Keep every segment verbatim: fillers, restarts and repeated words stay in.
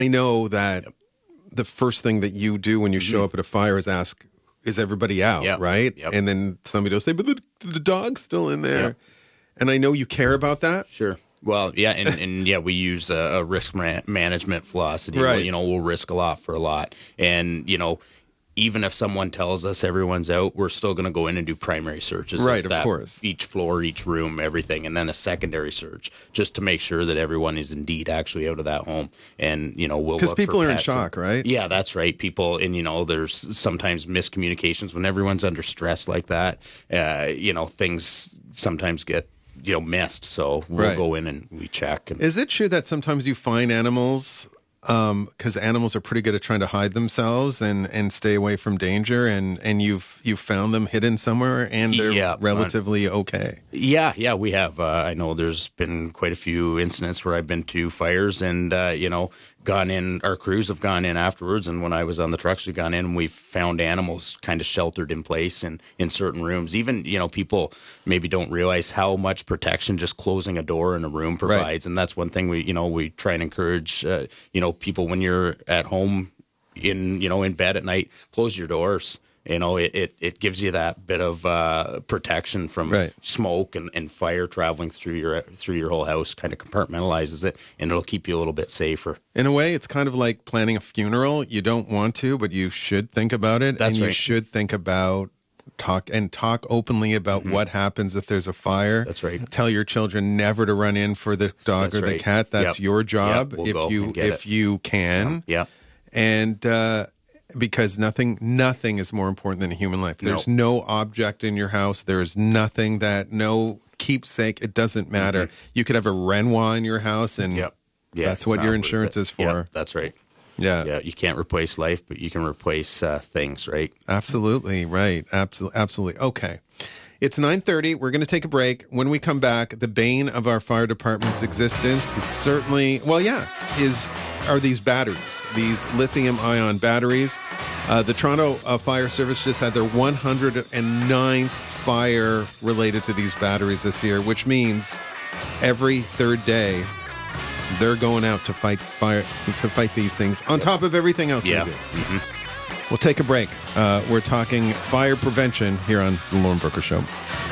I know that yep. the first thing that you do when you mm-hmm. show up at a fire is ask, is everybody out, yep. right? Yep. And then somebody will say, but the, the dog's still in there. Yep. And I know you care about that. Sure. Well, yeah, and, and yeah, we use a, a risk ma- management philosophy. Right. We'll, you know, we'll risk a lot for a lot. And, you know, even if someone tells us everyone's out, we're still going to go in and do primary searches. Right, of, of that, course. Each floor, each room, everything, and then a secondary search just to make sure that everyone is indeed actually out of that home. And, you know, we'll Because people are in shock, and, right? Yeah, that's right. People, and, you know, there's sometimes miscommunications when everyone's under stress like that. Uh, you know, things sometimes get you know, missed. So we'll right. go in and we check. And is it true that sometimes you find animals, um, because animals are pretty good at trying to hide themselves and, and stay away from danger, and, and you've you've found them hidden somewhere and they're yeah, relatively uh, okay? Yeah, yeah, we have. Uh, I know there's been quite a few incidents where I've been to fires and, uh, you know, gone in, our crews have gone in afterwards, and when I was on the trucks, we've gone in and we've found animals kind of sheltered in place and in certain rooms. Even, you know, people maybe don't realize how much protection just closing a door in a room provides. Right. And that's one thing we, you know, we try and encourage, uh, you know, people when you're at home in, you know, in bed at night, close your doors. You know, it, it, it gives you that bit of uh, protection from right. smoke and, and fire traveling through your through your whole house, kind of compartmentalizes it, and it'll keep you a little bit safer. In a way, it's kind of like planning a funeral. You don't want to, but you should think about it. That's and right. you should think about talk and talk openly about mm-hmm. what happens if there's a fire. That's right. Tell your children never to run in for the dog That's or the right. cat. That's yep. your job yep. we'll if go you and get if it. you can. Yeah. And uh because nothing nothing is more important than a human life. There's no, no object in your house. There's nothing that, no keepsake. It doesn't matter. Mm-hmm. You could have a Renoir in your house, and yep. yeah, that's what your insurance is for. Yep, that's right. Yeah. Yeah. You can't replace life, but you can replace uh, things, right? Absolutely. Right. Absolutely. Absolutely. Okay. It's nine thirty. We're going to take a break. When we come back, the bane of our fire department's existence, it's certainly, well, yeah, is are these batteries, these lithium-ion batteries. Uh, the Toronto uh, Fire Service just had their one hundred ninth fire related to these batteries this year, which means every third day they're going out to fight fire, to fight these things on top of everything else yeah. they do. Mm-hmm. We'll take a break. Uh, we're talking fire prevention here on The Lauren Brooker Show.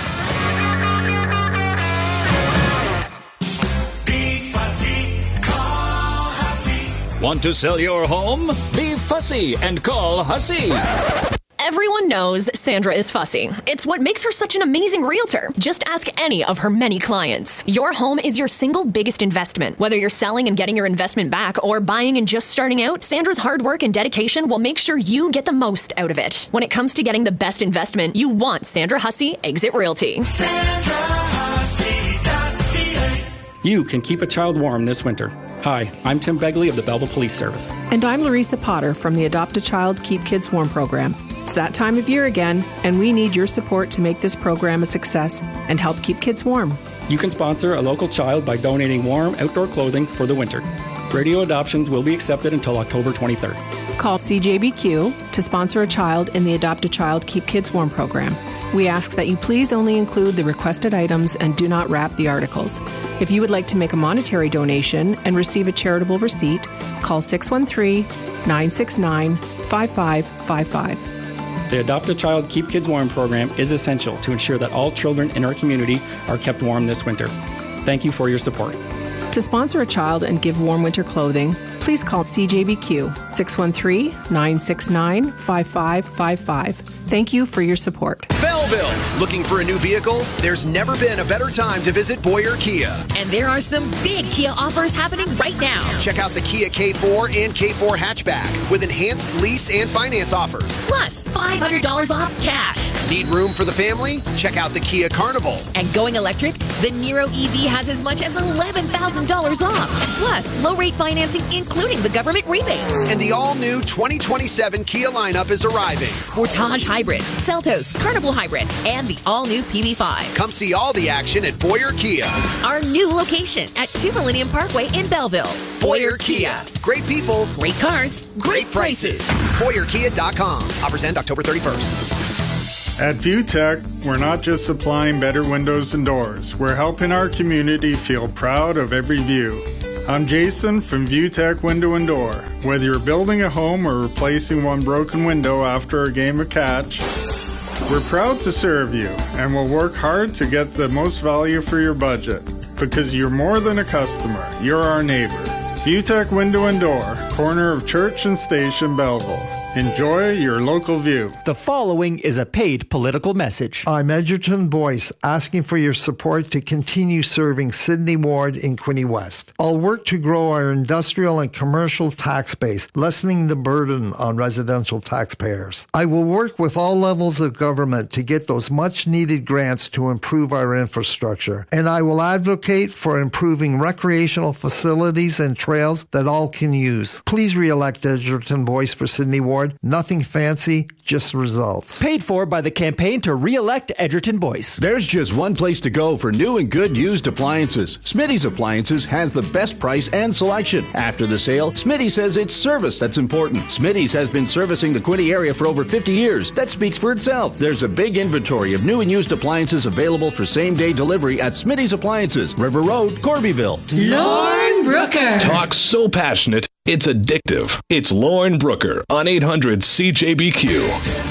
Want to sell your home? Be fussy and call Hussey. Everyone knows Sandra is fussy. It's what makes her such an amazing realtor. Just ask any of her many clients. Your home is your single biggest investment. Whether you're selling and getting your investment back or buying and just starting out, Sandra's hard work and dedication will make sure you get the most out of it. When it comes to getting the best investment, you want Sandra Hussey Exit Realty. Sandra Hussey dot C A. You can keep a child warm this winter. Hi, I'm Tim Begley of the Belleville Police Service. And I'm Larissa Potter from the Adopt a Child, Keep Kids Warm program. It's that time of year again, and we need your support to make this program a success and help keep kids warm. You can sponsor a local child by donating warm outdoor clothing for the winter. Radio adoptions will be accepted until October twenty-third. Call C J B Q to sponsor a child in the Adopt a Child, Keep Kids Warm program. We ask that you please only include the requested items and do not wrap the articles. If you would like to make a monetary donation and receive a charitable receipt, call six one three, nine six nine, five five five five. The Adopt a Child, Keep Kids Warm program is essential to ensure that all children in our community are kept warm this winter. Thank you for your support. To sponsor a child and give warm winter clothing, please call C J B Q six one three, nine six nine, five five five five. Thank you for your support. Belleville, looking for a new vehicle? There's never been a better time to visit Boyer Kia. And there are some big Kia offers happening right now. Check out the Kia K four and K four hatchback with enhanced lease and finance offers. Plus, five hundred dollars off cash. Need room for the family? Check out the Kia Carnival. And going electric? The Niro E V has as much as eleven thousand dollars off. Plus, low-rate financing, including the government rebate. And the all-new twenty twenty-seven Kia lineup is arriving. Sportage Hybrid, Seltos, Carnival Hybrid, and the all-new P V five. Come see all the action at Boyer Kia. Our new location at two Millennium Parkway in Belleville. Boyer Kia. Great people. Great cars. Great prices. Boyer Kia dot com. Offers end October thirty-first. At ViewTech, we're not just supplying better windows and doors. We're helping our community feel proud of every view. I'm Jason from ViewTech Window and Door. Whether you're building a home or replacing one broken window after a game of catch, we're proud to serve you and will work hard to get the most value for your budget. Because you're more than a customer, you're our neighbor. ViewTech Window and Door, corner of Church and Station, Belleville. Enjoy your local view. The following is a paid political message. I'm Edgerton Boyce, asking for your support to continue serving Sydney Ward in Quinte West. I'll work to grow our industrial and commercial tax base, lessening the burden on residential taxpayers. I will work with all levels of government to get those much-needed grants to improve our infrastructure, and I will advocate for improving recreational facilities and trails that all can use. Please re-elect Edgerton Boyce for Sydney Ward. Nothing fancy, just results. Paid for by the campaign to re-elect Edgerton Boyce. There's just one place to go for new and good used appliances. Smitty's Appliances has the best price and selection. After the sale, Smitty says it's service that's important. Smitty's has been servicing the Quinte area for over fifty years. That speaks for itself. There's a big inventory of new and used appliances available for same-day delivery at Smitty's Appliances, River Road, Corbyville. Lauren Brooker. Talk so passionate, it's addictive. It's Lauren Brooker on eight hundred C J B Q.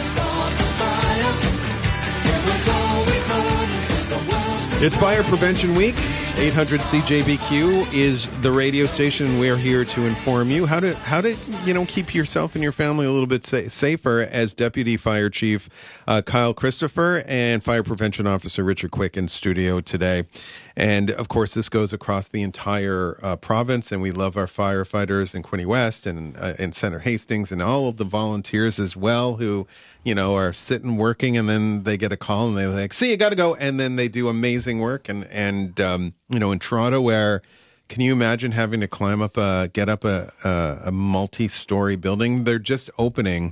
It's Fire Prevention Week. eight hundred C J B Q is the radio station. We're here to inform you how to how to you know keep yourself and your family a little bit sa- safer. As Deputy Fire Chief uh, Kyle Christopher and Fire Prevention Officer Richard Quick in studio today. And of course, this goes across the entire uh, province, and we love our firefighters in Quinte West and uh, in Center Hastings, and all of the volunteers as well who, you know, are sitting working, and then they get a call and they're like, "See, you got to go," and then they do amazing work. And and um, you know, in Toronto, where can you imagine having to climb up a get up a a, a multi-story building? They're just opening.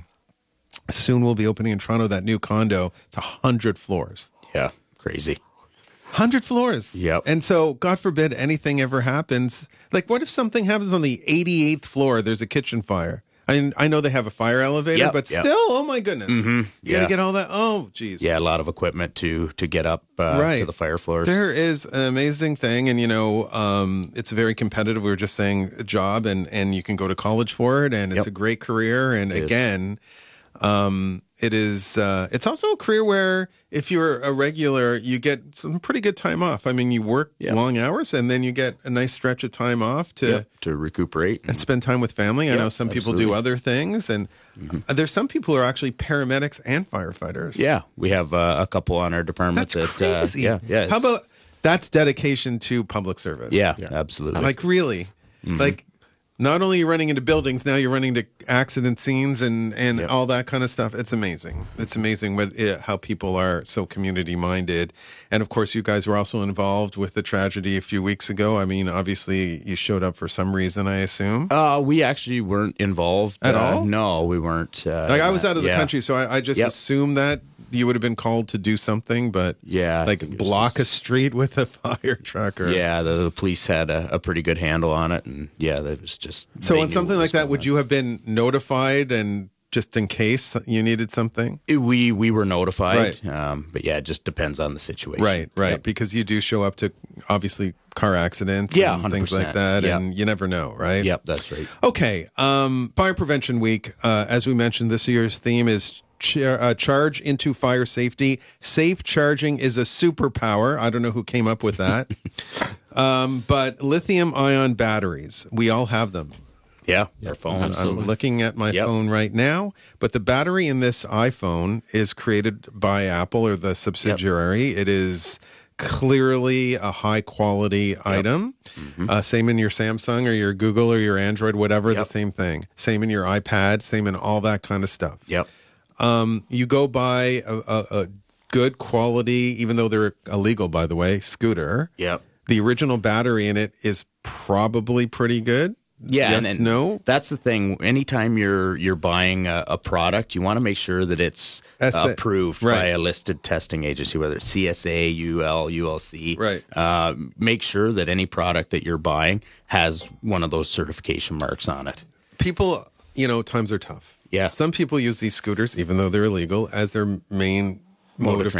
Soon we'll be opening in Toronto that new condo. It's a hundred floors. Yeah, crazy. Hundred floors. Yep. And so, God forbid anything ever happens. Like, what if something happens on the eighty-eighth floor? There's a kitchen fire. I I know they have a fire elevator, Yep, but yep. still, oh my goodness, Mm-hmm. you Yeah. got to get all that. Oh, geez. Yeah, a lot of equipment to to get up uh, Right. to the fire floors. There is an amazing thing, and you know, um, it's very competitive. We were just saying a job, and and you can go to college for it, and it's Yep. a great career. And It is. again, um, it is. Uh, it's also a career where if you're a regular, you get some pretty good time off. I mean, you work Yep. long hours, and then you get a nice stretch of time off to Yep, to recuperate and spend time with family. I Yep, know some people do absolutely. other things, and uh, there's some people who are actually paramedics and firefighters. Yeah, we have uh, a couple on our department. That's that, crazy. Uh, yeah, yeah. How it's- about that's dedication to public service? Yeah, absolutely. Like really, Mhm. like not only are you running into buildings, now you're running to accident scenes and and Yep. all that kind of stuff. It's amazing. It's amazing what it, how people are so community minded. And of course, you guys were also involved with the tragedy a few weeks ago. I mean, obviously, you showed up for some reason, I assume. Uh, we actually weren't involved At uh, all? No, we weren't. Uh, Like I was out of the yeah. country, so I, I just Yep. assumed that you would have been called to do something, but Yeah, I like think it was block a street with a fire truck. Or, Yeah, the, the police had a, a pretty good handle on it, and yeah, that was just. So they on knew something what like was that, going would on. you have been notified and just in case you needed something? We we were notified, Right. um, but yeah, it just depends on the situation. Right, right. Yep. Because you do show up to obviously car accidents Yeah, and one hundred things like percent. that, Yep. and you never know, right? Yep, that's right. Okay, um, Fire Prevention Week. Uh, as we mentioned, this year's theme is ch- uh, charge into fire safety. Safe charging is a superpower. I don't know who came up with that. um, but lithium ion batteries, we all have them. Yeah, our phones. I'm looking at my Yep. phone right now, but the battery in this iPhone is created by Apple or the subsidiary. It is clearly a high quality item. Mm-hmm. Uh, same in your Samsung or your Google or your Android, whatever, the Yep. same thing. Same in your iPad, same in all that kind of stuff. Yep. Um, you go buy a, a, a good quality, even though they're illegal, by the way, scooter. Yep. The original battery in it is probably pretty good. Yeah, Yes, and, and no. That's the thing. Anytime you're you're buying a, a product, you want to make sure that it's That's the- approved right. by a listed testing agency, whether it's C S A, U L, U L C. Right. Uh, make sure that any product that you're buying has one of those certification marks on it. People, you know, times are tough. Yeah. Some people use these scooters, even though they're illegal, as their main mode, Mode of of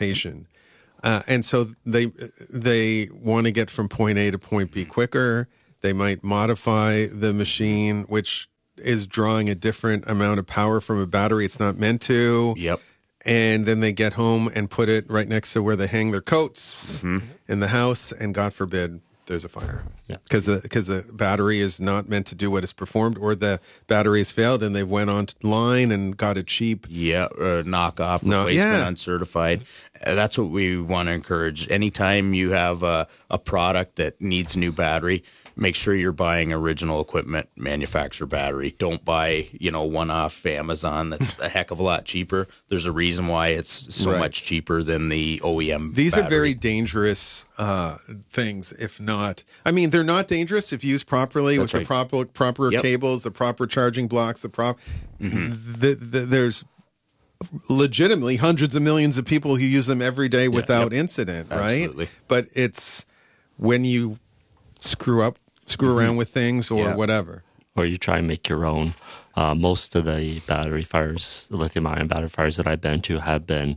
transportation. Uh, and so they they want to get from point A to point B quicker. They might modify the machine, which is drawing a different amount of power from a battery it's not meant to. Yep. And then they get home and put it right next to where they hang their coats Mm-hmm. in the house, and God forbid there's a fire. Yeah. Because the, because the battery is not meant to do what it's performed, or the battery has failed and they went online and got it cheap. Yeah, uh, knockoff, No, replacement, yeah. uncertified. Uh, that's what we want to encourage. Anytime you have a, a product that needs a new battery, make sure you're buying original equipment, manufacturer battery. Don't buy, you know, one-off Amazon that's a heck of a lot cheaper. There's a reason why it's so Right. much cheaper than the O E M These battery. are very dangerous uh, things, if not. I mean, they're not dangerous if used properly with That's the right. proper proper Yep. cables, the proper charging blocks, the prop. Mm-hmm. The, the, there's legitimately hundreds of millions of people who use them every day without yep. incident, Absolutely. right? But it's when you screw up, screw Mm-hmm. around with things or Yeah. whatever. Or you try and make your own. Uh, most of the battery fires, lithium-ion battery fires that I've been to have been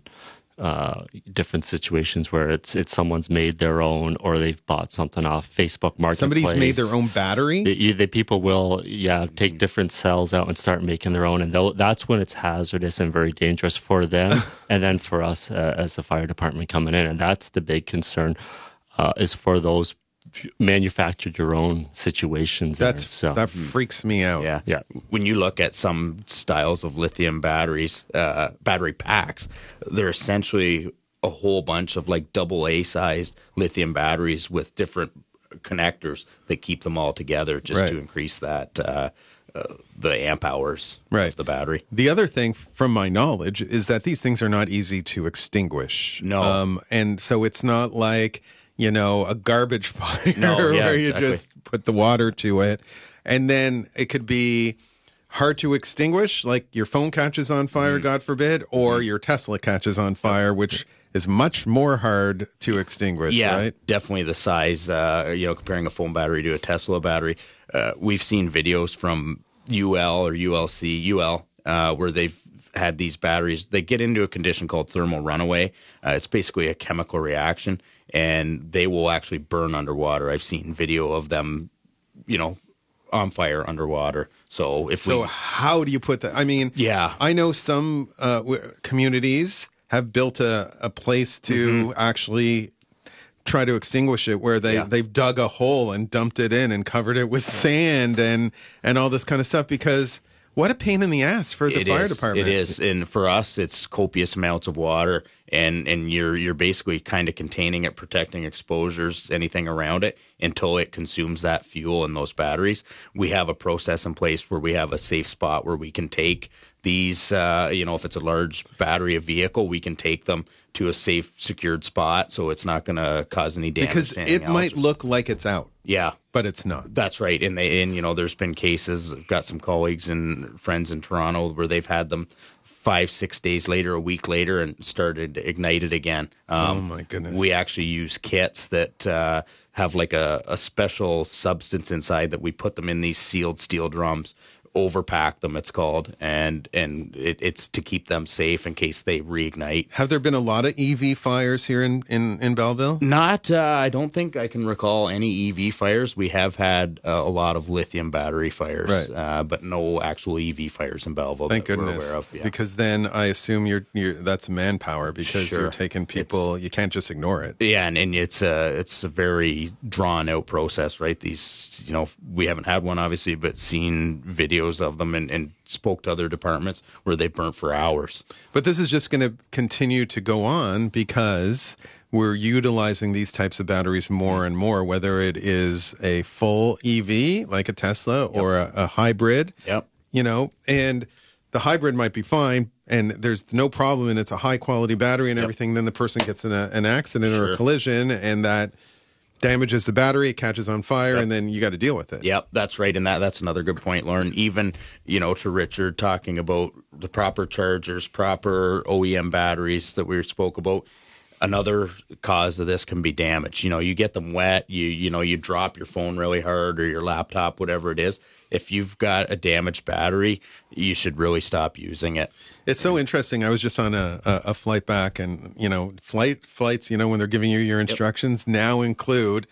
uh, different situations where it's it's someone's made their own, or they've bought something off Facebook Marketplace. Somebody's made their own battery? The, you- the people will, yeah, take different cells out and start making their own, and they'll- that's when it's hazardous and very dangerous for them, and then for us uh, as the fire department coming in, and that's the big concern uh, is for those manufactured your own situations. there. That's so that freaks me out. Yeah. Yeah. When you look at some styles of lithium batteries, uh, battery packs, they're essentially a whole bunch of like double A sized lithium batteries with different connectors that keep them all together just Right. to increase that, uh, uh, the amp hours Right. of the battery. The other thing, from my knowledge, is that these things are not easy to extinguish. No. Um, and so it's not like, you know, a garbage fire No, yeah, where you exactly. just put the water to it. And then it could be hard to extinguish, like your phone catches on fire, Mm-hmm. God forbid, or your Tesla catches on fire, which is much more hard to extinguish, Yeah, right? definitely the size, uh, you know, comparing a phone battery to a Tesla battery. Uh, we've seen videos from U L or U L C, U L, uh, where they've had these batteries. They get into a condition called thermal runaway. Uh, it's basically a chemical reaction, and they will actually burn underwater. I've seen video of them, you know, on fire underwater. So if So we, how do you put that? I mean, yeah, I know some uh, w- communities have built a, a place to Mm-hmm. actually try to extinguish it, where they, Yeah. they've dug a hole and dumped it in and covered it with sand and, and all this kind of stuff, because what a pain in the ass for the It fire is. department. It is, and for us, it's copious amounts of water, and and you're you're basically kind of containing it, protecting exposures, anything around it, until it consumes that fuel in those batteries. We have a process in place where we have a safe spot where we can take these. Uh, you know, if it's a large battery, a vehicle, we can take them to a safe, secured spot, so it's not going to cause any damage. Because to anything it might else. look like it's out. Yeah. But it's not. That's right. And they and you know, there's been cases, I've got some colleagues and friends in Toronto where they've had them five, six days later, a week later, and started to ignite it again. Um, Oh, my goodness. We actually use kits that uh, have like a, a special substance inside that we put them in these sealed steel drums, overpack them, it's called, and and it, it's to keep them safe in case they reignite. Have there been a lot of E V fires here in, in, in Belleville? Not, uh, I don't think I can recall any E V fires. We have had uh, a lot of lithium battery fires, Right. uh, but no actual E V fires in Belleville Thank that we're goodness. aware of. Yeah. Because then I assume you're, you're that's manpower, because Sure. you're taking people, you can't just ignore it. Yeah, and, and it's a it's a very drawn out process, right? These, you know, we haven't had one obviously, but seen videos of them and, and spoke to other departments where they burnt for hours. But this is just going to continue to go on because we're utilizing these types of batteries more and more, whether it is a full E V like a Tesla or a, a hybrid. Yep. You know, and the hybrid might be fine and there's no problem and it's a high quality battery and Yep. everything. Then the person gets in a, an accident or Sure. a collision and that damages the battery, it catches on fire, Yep. and then you got to deal with it. Yep, that's right, and that that's another good point, Lauren. Even, you know, to Richard talking about the proper chargers, proper O E M batteries that we spoke about. Another cause of this can be damage. You know, you get them wet, you you know, you drop your phone really hard or your laptop, whatever it is. If you've got a damaged battery, you should really stop using it. It's so interesting. I was just on a, a, a flight back, and you know, flight flights. You know, when they're giving you your instructions, now include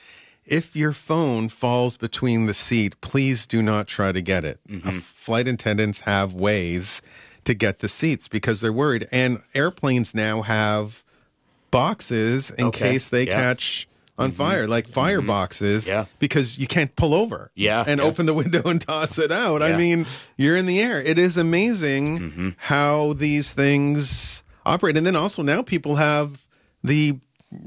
if your phone falls between the seat, please do not try to get it. Mm-hmm. Uh, flight attendants have ways to get the seats because they're worried. And airplanes now have boxes in Okay. case they Yeah. catch on fire, like fire boxes, Yeah. because you can't pull over Yeah, and yeah. open the window and toss it out. I Yeah. mean, you're in the air. It is amazing Mm-hmm. how these things operate. And then also now people have the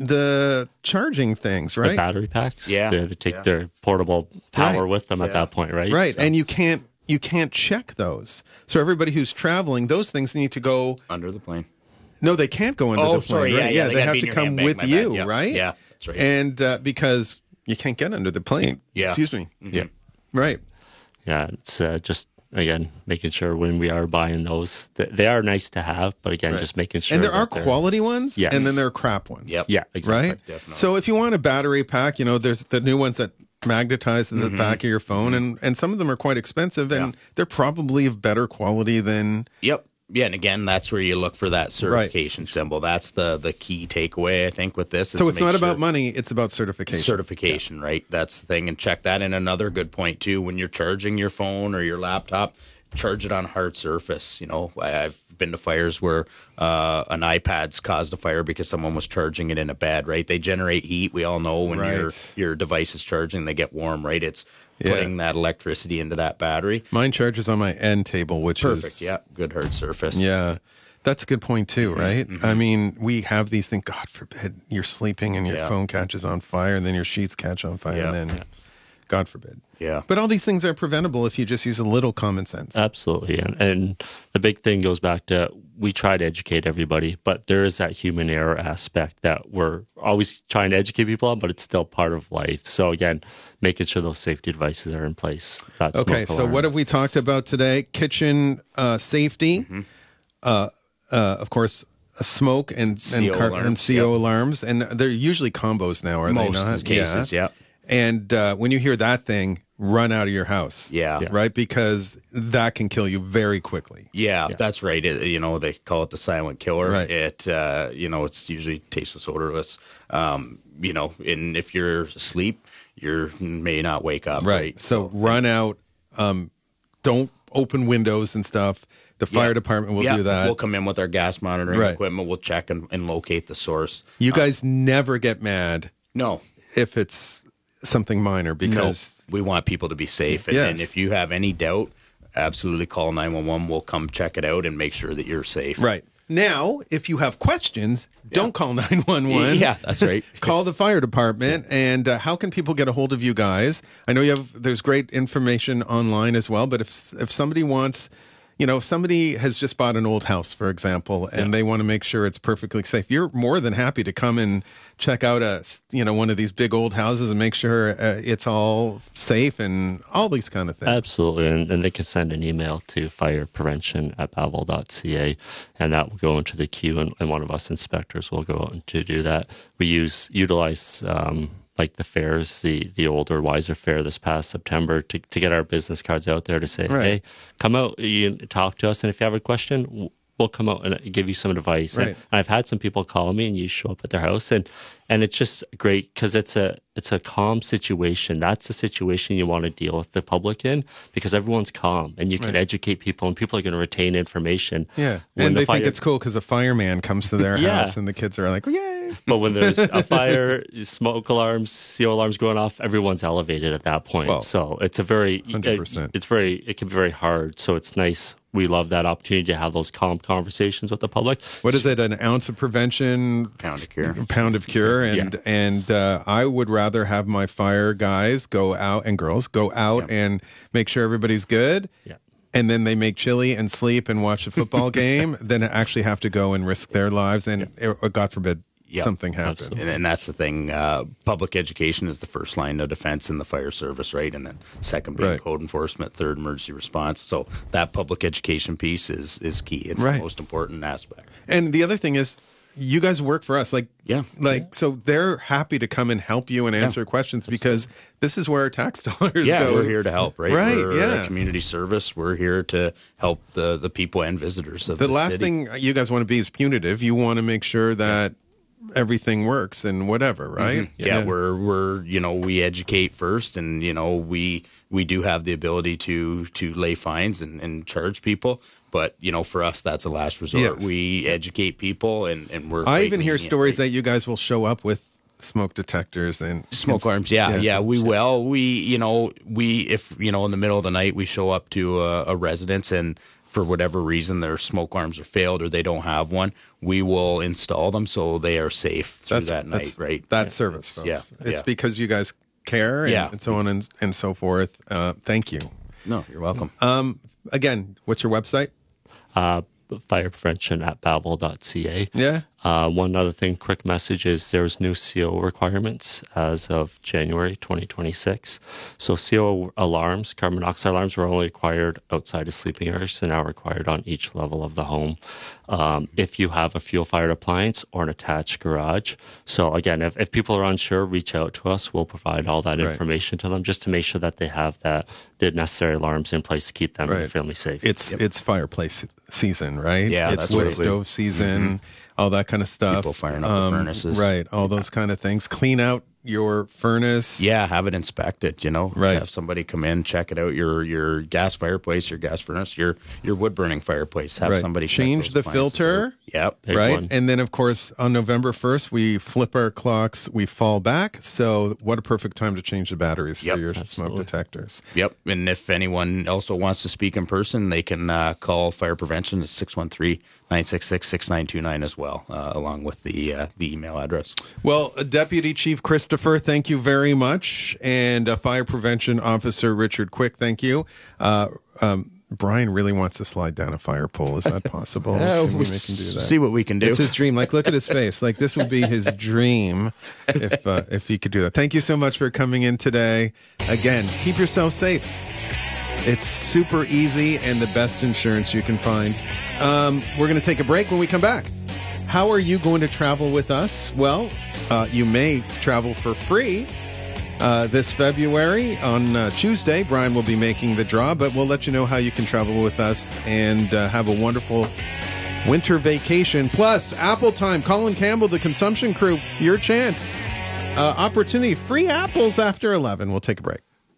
the charging things, right? The battery packs. Yeah. They, they take Yeah. their portable power Right. with them at Yeah. that point, right? Right. So- And you can't you can't check those. So everybody who's traveling, those things need to go Under the plane. No, they can't go under Oh, the plane. sorry. Yeah, right? yeah, they they, gotta have be to in your come handbag, with my you, bad. Yeah. right? Yeah, that's right. And uh, because you can't get under the plane. Yeah. Excuse me. Yeah. Right. Yeah, it's uh, just again making sure when we are buying those, th- they are nice to have, but again, Right. just making sure. And there that are they're- quality ones, Yes. and then there are crap ones. Yep. Yeah, exactly. Right? Definitely. So if you want a battery pack, you know, there's the new ones that magnetize to the Mm-hmm. back of your phone, and, and some of them are quite expensive, and they're probably of better quality than. Yep. Yeah, and again, that's where you look for that certification symbol. That's the the key takeaway, I think, with this. Is So it's make not sure- about money, it's about certification. certification, right? That's the thing. And check that. And another good point, too, when you're charging your phone or your laptop, charge it on hard surface. You know, I- I've been to fires where uh, an iPad's caused a fire because someone was charging it in a bed, right? They generate heat. We all know when your Right. your device is charging, they get warm, right? It's Yeah. putting that electricity into that battery. Mine charges on my end table, which Perfect. is. Yeah. Good hard surface. Yeah. That's a good point too, Mm-hmm. right? I mean, we have these things. God forbid you're sleeping and your Yeah. phone catches on fire, and then your sheets catch on fire, Yeah. and then, God forbid. Yeah. But all these things are preventable if you just use a little common sense. Absolutely. And, and the big thing goes back to we try to educate everybody, but there is that human error aspect that we're always trying to educate people on, but it's still part of life. So again, making sure those safety devices are in place. That's Okay, so what have we talked about today? Kitchen uh, safety, Mm-hmm. uh, uh, of course, uh, smoke and C O and, car- alarms, and C O yep. alarms, and they're usually combos now, are Most they not? cases, yeah. And uh, when you hear that thing, run out of your house. Yeah. Yeah. Right? Because that can kill you very quickly. Yeah, that's right. It, you know, they call it the silent killer. Right. It, uh, you know, it's usually tasteless, odorless. Um, you know, and if you're asleep, you may not wake up. Right. Right. So run out. Um, don't open windows and stuff. The fire Yeah. department will Yeah, do that. We'll come in with our gas monitoring Right. equipment. We'll check and, and locate the source. You guys never get mad No. if it's something minor because No, we want people to be safe. And, Yes. and if you have any doubt, absolutely call nine one one. We'll come check it out and make sure that you're safe. Right. Now, if you have questions, don't call nine one one. Yeah, that's right. Call the fire department. And uh, how can people get a hold of you guys? I know you have, there's great information online as well, but if if somebody wants, you know, if somebody has just bought an old house, for example, and they want to make sure it's perfectly safe, you're more than happy to come and check out a, you know, one of these big old houses and make sure uh, it's all safe and all these kind of things. Absolutely. And, and they can send an email to fire prevention at bavel dot c a, and that will go into the queue, and, and one of us inspectors will go out to do that. We use utilize um, like the fairs, the the older, wiser fair this past September to, to get our business cards out there to say, Right. hey, come out, you talk to us, and if you have a question, w- we'll come out and give you some advice. Right. And I've had some people call me, and you show up at their house, and and it's just great because it's a it's a calm situation. That's the situation you want to deal with the public in, because everyone's calm, and you can Right. educate people, and people are going to retain information. Yeah. When And the they think fire- it's cool because a fireman comes to their Yeah. house and the kids are like, yay. But when there's a fire, smoke alarms, C O alarms going off, everyone's elevated at that point. Well, so it's a very, one hundred percent. it's very, it can be very hard. So it's nice. We love that opportunity to have those calm conversations with the public. What is it? An ounce of prevention, Pound of cure. pound of cure, and Yeah. and uh, I would rather have my fire guys go out and girls go out and make sure everybody's good, Yeah. and then they make chili and sleep and watch a football game, than actually have to go and risk their lives and, or God forbid, Yep. something happens. Absolutely. And, and that's the thing. Uh, public education is the first line of defense in the fire service, right? And then second being Right. code enforcement, third emergency response. So that public education piece is is key. It's Right. the most important aspect. And the other thing is, you guys work for us, like Yeah. like so they're happy to come and help you and answer questions because this is where our tax dollars Yeah, go. we're here to help, right? Right, We're yeah. a community service. We're here to help the, the people and visitors of The the last city. thing you guys want to be is punitive. You want to make sure that everything works and whatever, right? Mm-hmm. Yeah, yeah, we're we're you know we educate first, and you know we we do have the ability to to lay fines and, and charge people. But, you know, for us, that's a last resort. Yes. We educate people, and, and we're... I even hear stories that you guys will show up with smoke detectors and... Smoke and, alarms, yeah, yeah, yeah, we yeah. will. We, you know, we, if, you know, in the middle of the night, we show up to a, a residence, and for whatever reason, their smoke alarms are failed or they don't have one, we will install them so they are safe through that's, that night, that's, right? That's service, folks. Yeah, it's yeah. because you guys care and, yeah. and so on and, and so forth. Uh, thank you. No, you're welcome. Um, again, what's your website? Uh, fire prevention at babel dot c a. Yeah. Uh, one other thing, quick message is there's new C O requirements as of January twenty twenty-six. So C O alarms, carbon monoxide alarms, were only required outside of sleeping areas, and now required on each level of the home. Um, if you have a fuel-fired appliance or an attached garage. So again, if, if people are unsure, reach out to us. We'll provide all that right. information to them just to make sure that they have that the necessary alarms in place to keep them right. and family safe. It's yep. it's fireplace season, right? Yeah, it's that's wood right. stove season. Mm-hmm. All that kind of stuff. People firing up um, the furnaces. Right, all those kind of things. Clean out your furnace. Yeah, have it inspected, you know. Right. Have somebody come in, check it out, your your gas fireplace, your gas furnace, your your wood-burning fireplace. Have right. somebody change check the those filter. Out. Yep. Big right, one. and then, of course, on November first, we flip our clocks, we fall back. So what a perfect time to change the batteries yep. for your Absolutely. smoke detectors. Yep, and if anyone also wants to speak in person, they can uh, call Fire Prevention at six one three, nine six six, six nine two nine as well, uh, along with the uh, the email address. Well, Deputy Chief Christopher, thank you very much. And uh, Fire Prevention Officer Richard Quick, thank you. Uh, um, Brian really wants to slide down a fire pole. Is that possible? uh, we we can do that? See what we can do. It's his dream. Like, look at his face. Like, this would be his dream if uh, if he could do that. Thank you so much for coming in today. Again, keep yourself safe. It's super easy and the best insurance you can find. Um, we're going to take a break. When we come back, how are you going to travel with us? Well, uh, you may travel for free uh, this February. On uh, Tuesday, Brian will be making the draw, but we'll let you know how you can travel with us and uh, have a wonderful winter vacation. Plus, Apple Time, Colin Campbell, the Consumption Crew, your chance. Uh, opportunity, free apples after eleven. We'll take a break.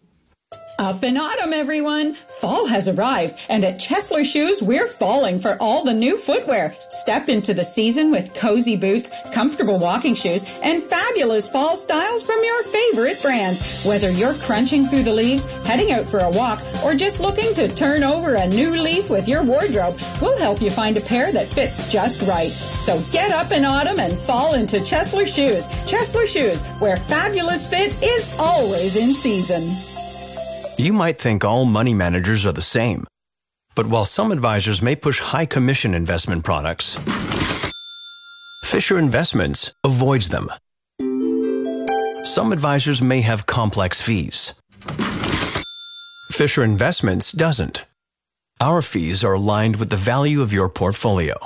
Up in autumn, everyone! Fall has arrived, and at Chesler Shoes, we're falling for all the new footwear. Step into the season with cozy boots, comfortable walking shoes, and fabulous fall styles from your favorite brands. Whether you're crunching through the leaves, heading out for a walk, or just looking to turn over a new leaf with your wardrobe, we'll help you find a pair that fits just right. So get up in autumn and fall into Chesler Shoes. Chesler Shoes, where fabulous fit is always in season. You might think all money managers are the same. But while some advisors may push high commission investment products, Fisher Investments avoids them. Some advisors may have complex fees. Fisher Investments doesn't. Our fees are aligned with the value of your portfolio.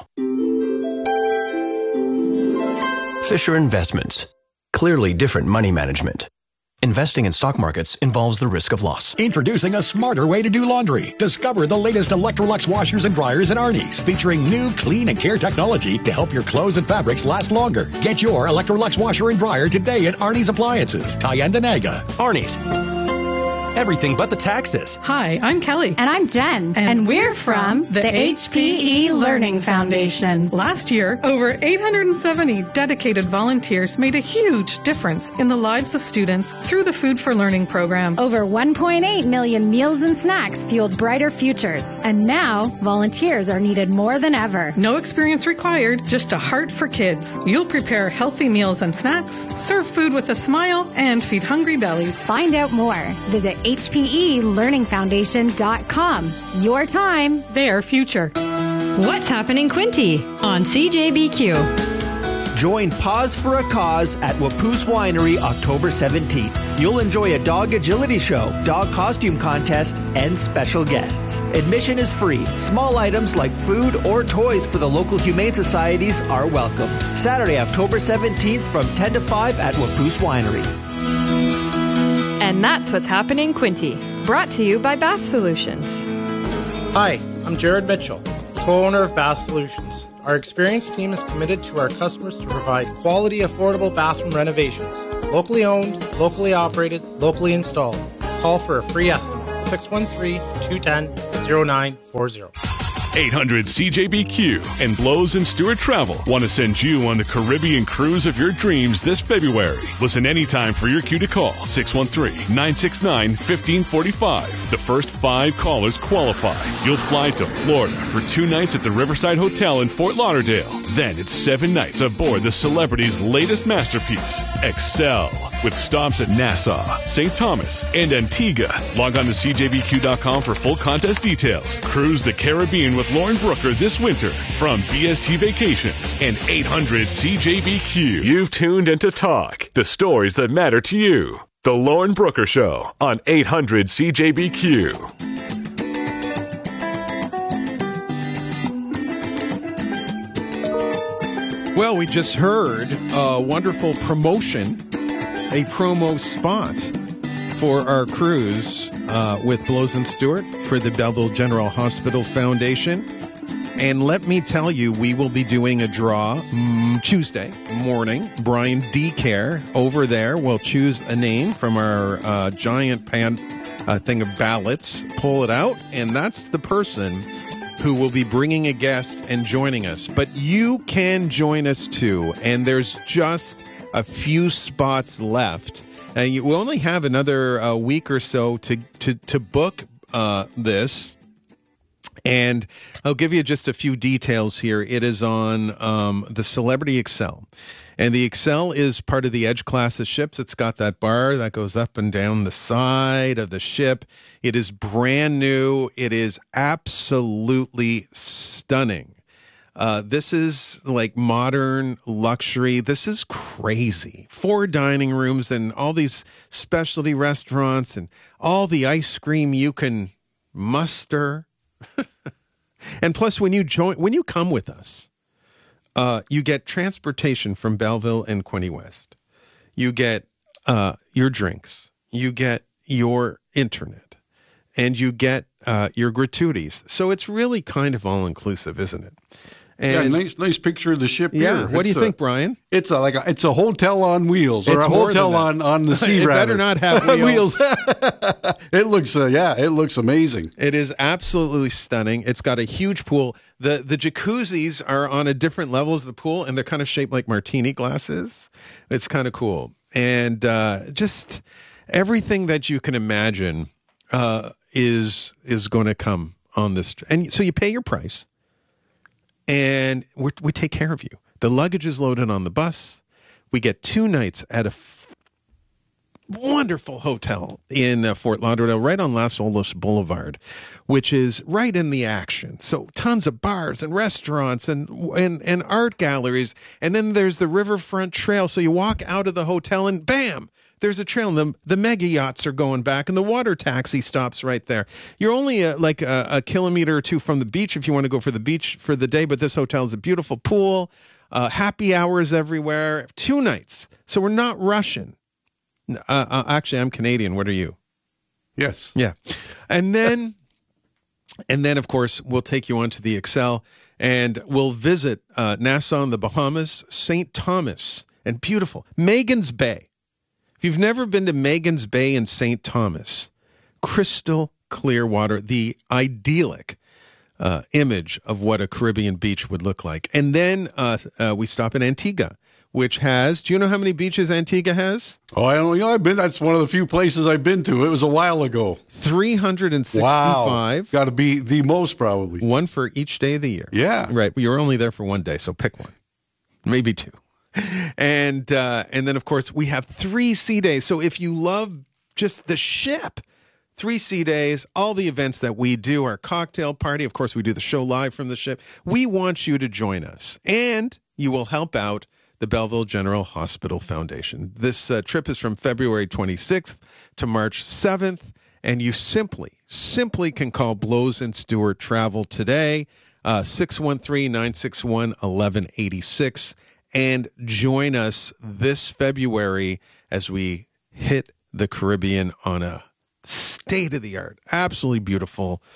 Fisher Investments. Clearly different money management. Investing in stock markets involves the risk of loss. Introducing a smarter way to do laundry. Discover the latest Electrolux washers and dryers in Arnie's, featuring new clean and care technology to help your clothes and fabrics last longer. Get your Electrolux washer and dryer today at Arnie's Appliances, Tyendinaga. Arnie's. Everything but the taxes. Hi, I'm Kelly. And I'm Jen. And, and we're from the, the H P E Learning Foundation. Last year, over eight hundred seventy dedicated volunteers made a huge difference in the lives of students through the Food for Learning program. Over one point eight million meals and snacks fueled brighter futures. And now, volunteers are needed more than ever. No experience required, just a heart for kids. You'll prepare healthy meals and snacks, serve food with a smile, and feed hungry bellies. Find out more. Visit H P E learning foundation dot com. Your time, their future. What's happening, Quinty on C J B Q? Join Pause for a Cause at Wapoose Winery October seventeenth. You'll enjoy a dog agility show, dog costume contest, and special guests. Admission is free. Small items like food or toys for the local humane societies are welcome. Saturday, October seventeenth from ten to five at Wapoose Winery. And that's what's happening, Quinty. Brought to you by Bath Solutions. Hi, I'm Jared Mitchell, co-owner of Bath Solutions. Our experienced team is committed to our customers to provide quality, affordable bathroom renovations. Locally owned, locally operated, locally installed. Call for a free estimate. six one three, two one zero, zero nine four zero. eight hundred C J B Q and Blows and Stewart Travel want to send you on the Caribbean cruise of your dreams this February. Listen anytime for your cue to call six one three, nine six nine, one five four five. The first five callers qualify. You'll fly to Florida for two nights at the Riverside Hotel in Fort Lauderdale. Then it's seven nights aboard the celebrity's latest masterpiece, Excel, with stops at Nassau, Saint Thomas, and Antigua. Log on to C J B Q dot com for full contest details. Cruise the Caribbean with Lauren Brooker this winter from B S T Vacations and eight hundred C J B Q. You've tuned into Talk, the stories that matter to you. The Lauren Brooker Show on eight hundred C J B Q. Well, we just heard a wonderful promotion, a promo spot for our cruise uh, with Blows and Stewart for the Belleville General Hospital Foundation. And let me tell you, we will be doing a draw mm, Tuesday morning. Brian DeCare over there will choose a name from our uh, giant pan uh, thing of ballots, pull it out, and that's the person who will be bringing a guest and joining us. But you can join us too, and there's just a few spots left. And you, we only have another uh, week or so to to, to book uh, this. And I'll give you just a few details here. It is on um, the Celebrity Excel. And the Excel is part of the Edge class of ships. It's got that bar that goes up and down the side of the ship. It is brand new. It is absolutely stunning. Uh, this is like modern luxury. This is crazy. Four dining rooms and all these specialty restaurants and all the ice cream you can muster. And plus, when you join, when you come with us, uh, you get transportation from Belleville and Quinte West. You get uh, your drinks. You get your internet, and you get uh, your gratuities. So it's really kind of all inclusive, isn't it? And yeah, nice, nice picture of the ship yeah, here. What it's do you a, think, Brian? It's a, like a, it's a hotel on wheels, or it's a hotel on, on the Sea It Rabbit. better not have wheels. It looks, uh, yeah, it looks amazing. It is absolutely stunning. It's got a huge pool. the The jacuzzis are on a different level as the pool, and they're kind of shaped like martini glasses. It's kind of cool, and uh, just everything that you can imagine uh, is is going to come on this. And so you pay your price. And we're, we take care of you. The luggage is loaded on the bus. We get two nights at a f- wonderful hotel in uh, Fort Lauderdale, right on Las Olas Boulevard, which is right in the action. So tons of bars and restaurants and, and, and art galleries. And then there's the Riverfront Trail. So you walk out of the hotel and bam, there's a trail. And the, the mega yachts are going back, and the water taxi stops right there. You're only uh, like a, a kilometer or two from the beach if you want to go for the beach for the day, but this hotel is a beautiful pool, uh, happy hours everywhere, two nights. So we're not rushing. Uh, uh, actually, I'm Canadian. What are you? Yes. Yeah. And then, and then, of course, we'll take you on to the Excel, and we'll visit uh, Nassau in the Bahamas, Saint Thomas, and beautiful Megan's Bay. If you've never been to Megan's Bay in Saint Thomas, crystal clear water, the idyllic uh, image of what a Caribbean beach would look like. And then uh, uh, we stop in Antigua, which has, do you know how many beaches Antigua has? Oh, I don't know. I've been, that's one of the few places I've been to. It was a while ago. three hundred sixty-five. Wow. Got to be the most, probably. One for each day of the year. Yeah. Right. You're only there for one day, so pick one. Maybe two. And uh, and then, of course, we have three sea days. So if you love just the ship, three sea days, all the events that we do, our cocktail party. Of course, we do the show live from the ship. We want you to join us. And you will help out the Belleville General Hospital Foundation. This uh, trip is from February twenty-sixth to March seventh. And you simply, simply can call Blows and Stewart Travel today, uh, six one three, nine six one, one one eight six. And join us this February as we hit the Caribbean on a state-of-the-art, absolutely beautiful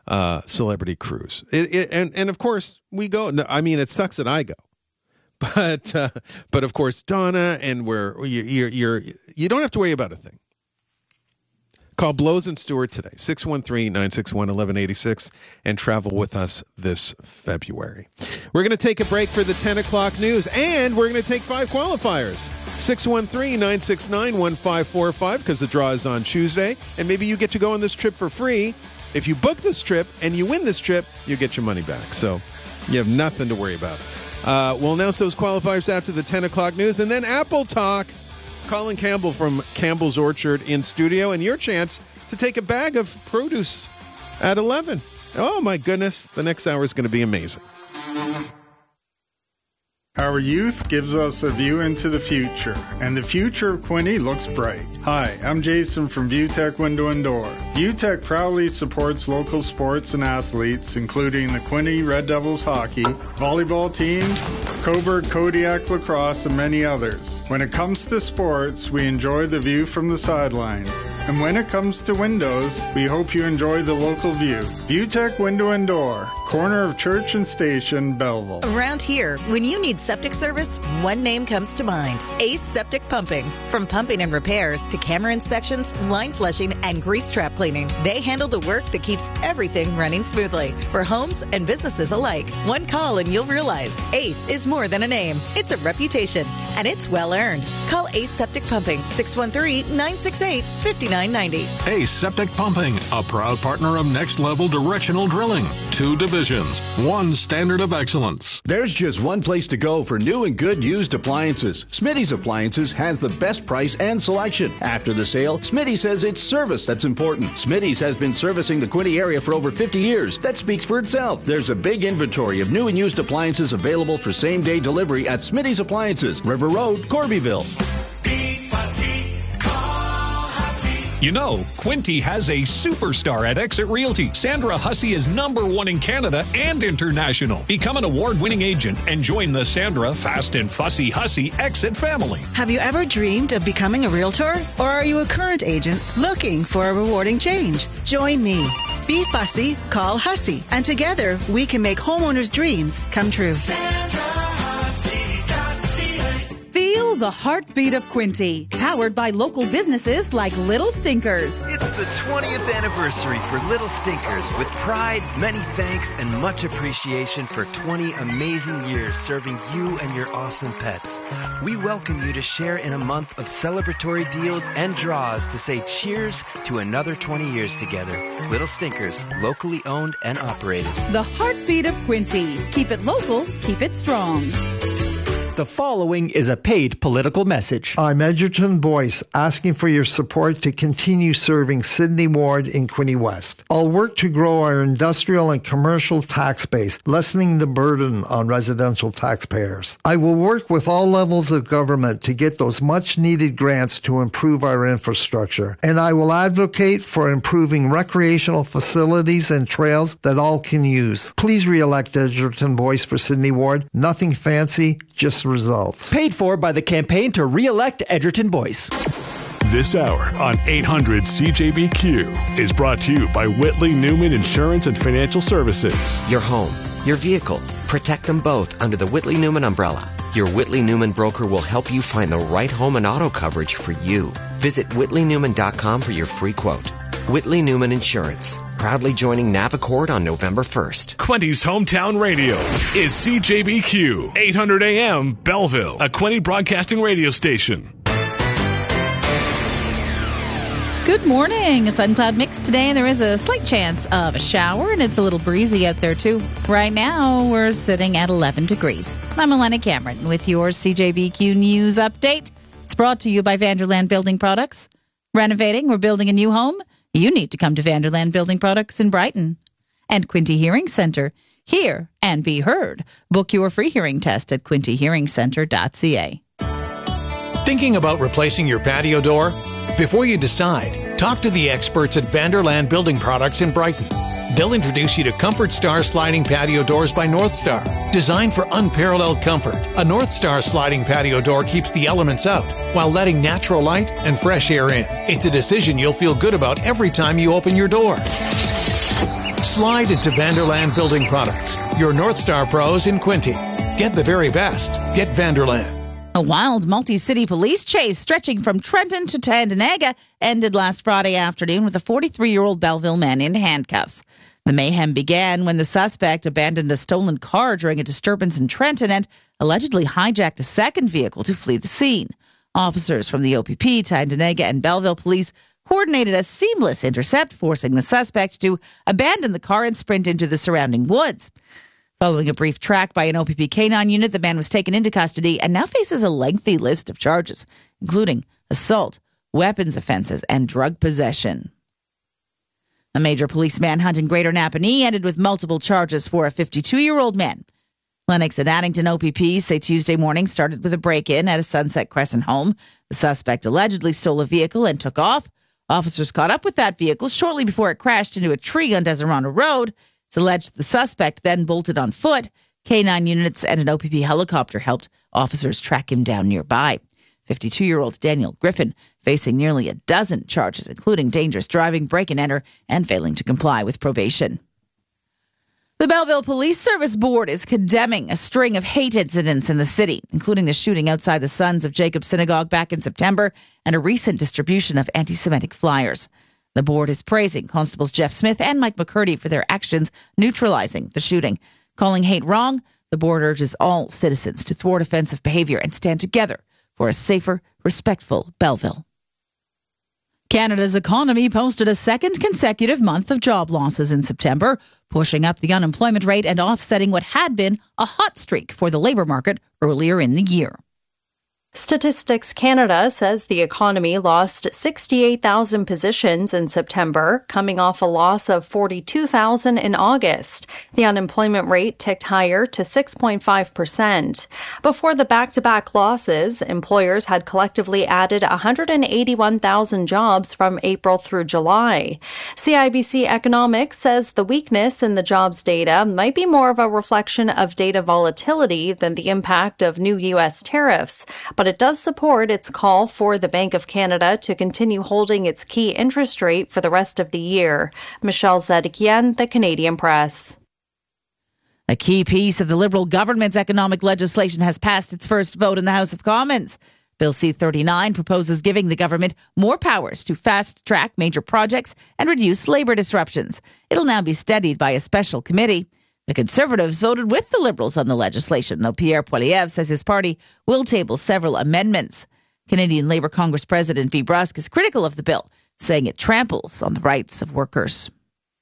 uh, celebrity cruise. It, it, and, and of course, we go. No, I mean, it sucks that I go. But, uh, but of course, Donna, and we're, you're, you're, you're, you don't have to worry about a thing. Call Blows and Stewart today, six one three, nine six one, one one eight six, and travel with us this February. We're going to take a break for the ten o'clock news, and we're going to take five qualifiers. six one three, nine six nine, one five four five, because the draw is on Tuesday, and maybe you get to go on this trip for free. If you book this trip and you win this trip, you get your money back. So you have nothing to worry about. Uh, we'll announce those qualifiers after the ten o'clock news, and then Apple Talk. Colin Campbell from Campbell's Orchard in studio, and your chance to take a bag of produce at eleven. Oh, my goodness. The next hour is going to be amazing. Our youth gives us a view into the future, and the future of Quinte looks bright. Hi, I'm Jason from ViewTech Window and Door. ViewTech proudly supports local sports and athletes, including the Quinte Red Devils hockey, volleyball teams, Cobourg Kodiak lacrosse, and many others. When it comes to sports, we enjoy the view from the sidelines. And when it comes to windows, we hope you enjoy the local view. ViewTech Window and Door, corner of Church and Station, Belleville. Around here, when you need septic service, one name comes to mind. Ace Septic Pumping. From pumping and repairs to camera inspections, line flushing, and grease trap cleaning, they handle the work that keeps everything running smoothly for homes and businesses alike. One call and you'll realize Ace is more than a name. It's a reputation, and it's well earned. Call Ace Septic Pumping, six one three, nine six eight, five nine nine zero. Ace Septic Pumping, a proud partner of Next Level Directional Drilling. Two divisions, one standard of excellence. There's just one place to go for new and good used appliances. Smitty's Appliances has the best price and selection. After the sale, Smitty says it's service that's important. Smitty's has been servicing the Quinte area for over fifty years. That speaks for itself. There's a big inventory of new and used appliances available for same-day delivery at Smitty's Appliances, River Road, Corbyville. You know, Quinte has a superstar at Exit Realty. Sandra Hussey is number one in Canada and international. Become an award-winning agent and join the Sandra Fast and Fussy Hussey Exit family. Have you ever dreamed of becoming a realtor? Or are you a current agent looking for a rewarding change? Join me. Be fussy, call Hussey. And together, we can make homeowners' dreams come true. Feel the heartbeat of Quinte, powered by local businesses like Little Stinkers. It's the twentieth anniversary for Little Stinkers. With pride, many thanks, and much appreciation for twenty amazing years serving you and your awesome pets. We welcome you to share in a month of celebratory deals and draws to say cheers to another twenty years together. Little Stinkers, locally owned and operated. The heartbeat of Quinte. Keep it local, keep it strong. The following is a paid political message. I'm Edgerton Boyce, asking for your support to continue serving Sydney Ward in Quinte West. I'll work to grow our industrial and commercial tax base, lessening the burden on residential taxpayers. I will work with all levels of government to get those much-needed grants to improve our infrastructure, and I will advocate for improving recreational facilities and trails that all can use. Please re-elect Edgerton Boyce for Sydney Ward. Nothing fancy, just results. Paid for by the campaign to re-elect Edgerton Boyce. This hour on eight hundred C J B Q is brought to you by Whitley Newman Insurance and Financial Services. Your home, your vehicle, protect them both under the Whitley Newman umbrella. Your Whitley Newman broker will help you find the right home and auto coverage for you. Visit whitley newman dot com for your free quote. Whitley Newman Insurance, proudly joining Navicord on November first. Quinte's hometown radio is C J B Q, eight hundred A M, Belleville, a Quinte broadcasting radio station. Good morning. A sun cloud mix today, and there is a slight chance of a shower, and it's a little breezy out there, too. Right now, we're sitting at eleven degrees. I'm Elena Cameron with your C J B Q News Update. It's brought to you by Vanderland Building Products. Renovating or building a new home? You need to come to Vanderland Building Products in Brighton. And Quinte Hearing Center. Hear and be heard. Book your free hearing test at quinte hearing center dot c a. Thinking about replacing your patio door? Before you decide, talk to the experts at Vanderland Building Products in Brighton. They'll introduce you to Comfort Star Sliding Patio Doors by North Star. Designed for unparalleled comfort, a North Star sliding patio door keeps the elements out while letting natural light and fresh air in. It's a decision you'll feel good about every time you open your door. Slide into Vanderland Building Products, your North Star pros in Quinte. Get the very best. Get Vanderland. A wild multi-city police chase stretching from Trenton to Tyendinaga ended last Friday afternoon with a forty-three-year-old Belleville man in handcuffs. The mayhem began when the suspect abandoned a stolen car during a disturbance in Trenton and allegedly hijacked a second vehicle to flee the scene. Officers from the O P P, Tyendinaga, and Belleville police coordinated a seamless intercept, forcing the suspect to abandon the car and sprint into the surrounding woods. Following a brief track by an O P P K nine unit, the man was taken into custody and now faces a lengthy list of charges, including assault, weapons offenses, and drug possession. A major police manhunt in Greater Napanee ended with multiple charges for a fifty-two-year-old man. Lennox and Addington O P Ps say Tuesday morning started with a break-in at a Sunset Crescent home. The suspect allegedly stole a vehicle and took off. Officers caught up with that vehicle shortly before it crashed into a tree on Deserano Road. It's alleged the suspect then bolted on foot. K nine units and an O P P helicopter helped officers track him down nearby. fifty-two-year-old Daniel Griffin facing nearly a dozen charges, including dangerous driving, break and enter, and failing to comply with probation. The Belleville Police Service Board is condemning a string of hate incidents in the city, including the shooting outside the Sons of Jacob Synagogue back in September and a recent distribution of anti-Semitic flyers. The board is praising Constables Jeff Smith and Mike McCurdy for their actions neutralizing the shooting. Calling hate wrong, the board urges all citizens to thwart offensive behavior and stand together for a safer, respectful Belleville. Canada's economy posted a second consecutive month of job losses in September, pushing up the unemployment rate and offsetting what had been a hot streak for the labour market earlier in the year. Statistics Canada says the economy lost sixty-eight thousand positions in September, coming off a loss of forty-two thousand in August. The unemployment rate ticked higher to six point five percent. Before the back-to-back losses, employers had collectively added one hundred eighty-one thousand jobs from April through July. C I B C Economics says the weakness in the jobs data might be more of a reflection of data volatility than the impact of new U S tariffs, but it does support its call for the Bank of Canada to continue holding its key interest rate for the rest of the year. Michelle Zedekian, The Canadian Press. A key piece of the Liberal government's economic legislation has passed its first vote in the House of Commons. Bill C thirty-nine proposes giving the government more powers to fast-track major projects and reduce labour disruptions. It'll now be studied by a special committee. The Conservatives voted with the Liberals on the legislation, though Pierre Poilievre says his party will table several amendments. Canadian Labour Congress President Bea Brusk is critical of the bill, saying it tramples on the rights of workers.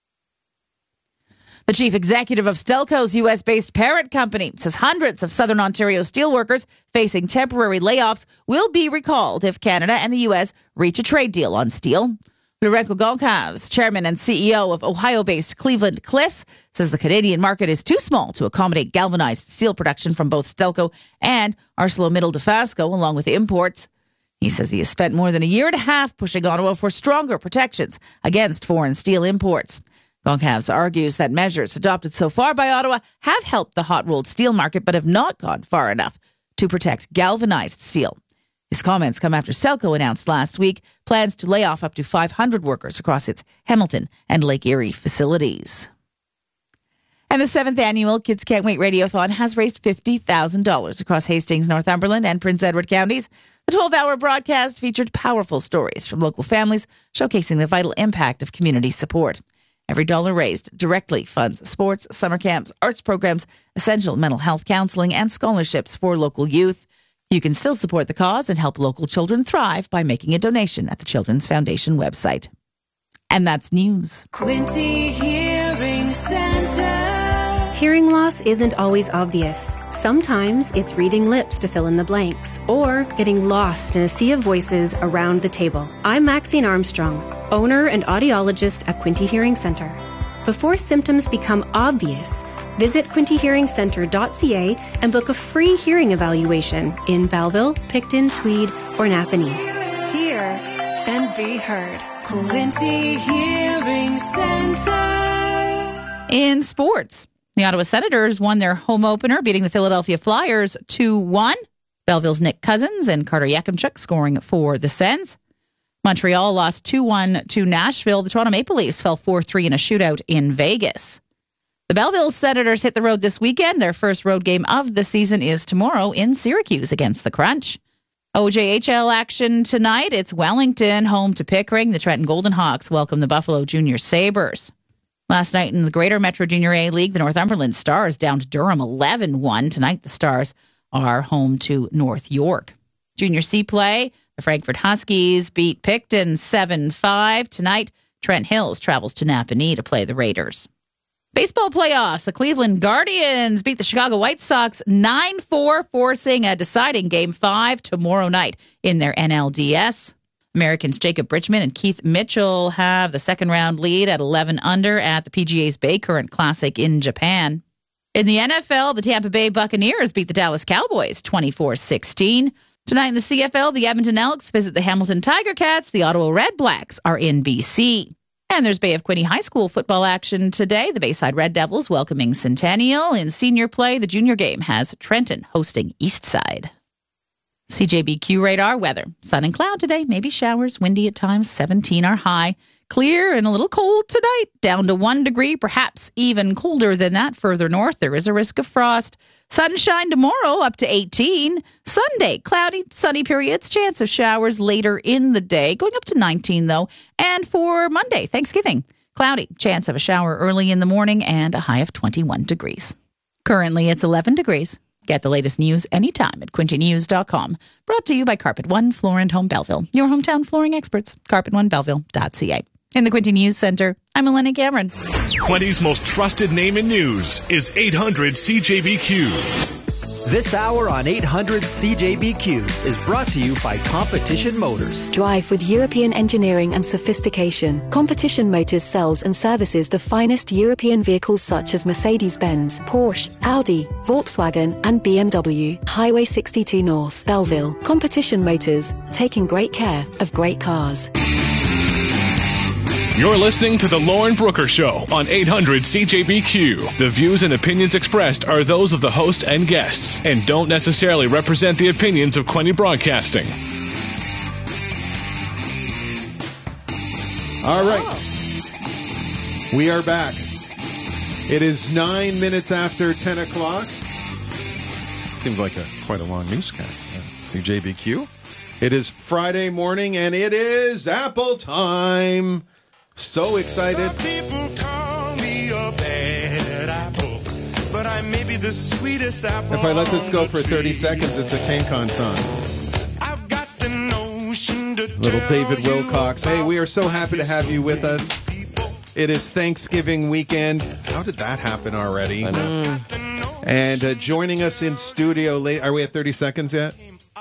The chief executive of Stelco's U S-based parent company says hundreds of Southern Ontario steelworkers facing temporary layoffs will be recalled if Canada and the U S reach a trade deal on steel. Lourenco Goncalves, chairman and C E O of Ohio-based Cleveland Cliffs, says the Canadian market is too small to accommodate galvanized steel production from both Stelco and ArcelorMittal Dofasco, along with imports. He says he has spent more than a year and a half pushing Ottawa for stronger protections against foreign steel imports. Goncalves argues that measures adopted so far by Ottawa have helped the hot-rolled steel market but have not gone far enough to protect galvanized steel. His comments come after Stelco announced last week plans to lay off up to five hundred workers across its Hamilton and Lake Erie facilities. And the seventh annual Kids Can't Wait Radiothon has raised fifty thousand dollars across Hastings, Northumberland, and Prince Edward counties. The twelve-hour broadcast featured powerful stories from local families showcasing the vital impact of community support. Every dollar raised directly funds sports, summer camps, arts programs, essential mental health counseling, and scholarships for local youth. You can still support the cause and help local children thrive by making a donation at the Children's Foundation website. And that's news. Quinte Hearing Center. Hearing loss isn't always obvious. Sometimes it's reading lips to fill in the blanks or getting lost in a sea of voices around the table. I'm Maxine Armstrong, owner and audiologist at Quinte Hearing Center. Before symptoms become obvious, visit quinte hearing center dot c a and book a free hearing evaluation in Belleville, Picton, Tweed, or Napanee. Hear and be heard. Quinte Hearing Center. In sports, the Ottawa Senators won their home opener, beating the Philadelphia Flyers two one. Belleville's Nick Cousins and Carter Yakimchuk scoring for the Sens. Montreal lost two one to Nashville. The Toronto Maple Leafs fell four three in a shootout in Vegas. The Belleville Senators hit the road this weekend. Their first road game of the season is tomorrow in Syracuse against the Crunch. O J H L action tonight. It's Wellington home to Pickering. The Trenton Golden Hawks welcome the Buffalo Junior Sabres. Last night in the Greater Metro Junior A League, the Northumberland Stars down to Durham eleven one. Tonight the Stars are home to North York. Junior C play, the Frankfurt Huskies beat Picton seven five. Tonight, Trent Hills travels to Napanee to play the Raiders. Baseball playoffs, the Cleveland Guardians beat the Chicago White Sox nine four, forcing a deciding Game five tomorrow night in their N L D S. Americans Jacob Bridgman and Keith Mitchell have the second round lead at eleven under at the P G A's Bay Current Classic in Japan. In the N F L, the Tampa Bay Buccaneers beat the Dallas Cowboys twenty-four sixteen. Tonight in the C F L, the Edmonton Elks visit the Hamilton Tiger Cats. The Ottawa Red Blacks are in B C. And there's Bay of Quinte High School football action today. The Bayside Red Devils welcoming Centennial. In senior play, the junior game has Trenton hosting Eastside. C J B Q radar weather. Sun and cloud today. Maybe showers. Windy at times. seventeen are high. Clear and a little cold tonight. Down to one degree. Perhaps even colder than that further north. There is a risk of frost. Sunshine tomorrow up to eighteen. Sunday, cloudy, sunny periods. Chance of showers later in the day. Going up to nineteen, though. And for Monday, Thanksgiving, cloudy. Chance of a shower early in the morning and a high of twenty-one degrees. Currently, it's eleven degrees. Get the latest news anytime at quinte news dot com. Brought to you by Carpet One Floor and Home Belleville. Your hometown flooring experts. carpet one belleville dot c a. In the Quinte News Center, I'm Elena Cameron. Quinte's most trusted name in news is eight hundred C J B Q. This hour on eight hundred C J B Q is brought to you by Competition Motors. Drive with European engineering and sophistication. Competition Motors sells and services the finest European vehicles such as Mercedes-Benz, Porsche, Audi, Volkswagen and B M W. Highway sixty-two North, Belleville. Competition Motors, taking great care of great cars. You're listening to The Lauren Brooker Show on eight hundred C J B Q. The views and opinions expressed are those of the host and guests and don't necessarily represent the opinions of Quinte Broadcasting. All right. We are back. It is nine minutes after ten o'clock. Seems like a quite a long newscast. C J B Q. It is Friday morning and it is Apple time. So excited. Some people call me a bad apple, but I may be the sweetest apple. If I let this go for thirty seconds, it's a King-Con song. I've got the notion to Little David Wilcox. Hey, we are so happy to have you with us. It is Thanksgiving weekend. How did that happen already? I know. And uh, joining us in studio late. Are we at thirty seconds yet?